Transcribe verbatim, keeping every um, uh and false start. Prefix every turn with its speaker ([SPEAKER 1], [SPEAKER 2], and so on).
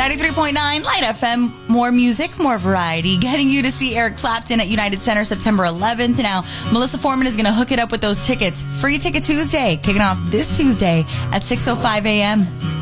[SPEAKER 1] ninety-three point nine Light F M. More music, more variety. Getting you to see Eric Clapton at United Center September eleventh. Now, Melissa Foreman is going to hook it up with those tickets. Free Ticket Tuesday, kicking off this Tuesday at six oh five a.m.